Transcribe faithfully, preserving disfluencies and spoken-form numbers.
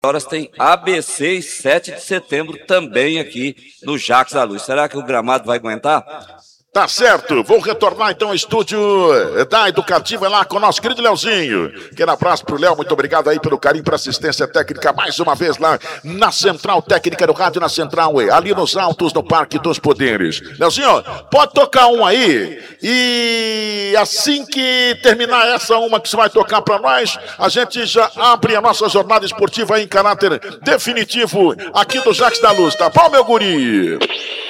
horas tem A B C e sete de setembro também aqui no Jacques da Luz. Será que o gramado vai aguentar? Tá certo, vou retornar então ao estúdio da Educativa lá com o nosso querido Leozinho. Aquele abraço pro Léo, muito obrigado aí pelo carinho, pela assistência técnica, mais uma vez lá na Central Técnica do Rádio, na Central, ali nos altos do Parque dos Poderes. Leozinho, pode tocar um aí, e assim que terminar essa uma que você vai tocar pra nós, a gente já abre a nossa jornada esportiva aí em caráter definitivo aqui do Jacques da Luz, tá bom, meu guri?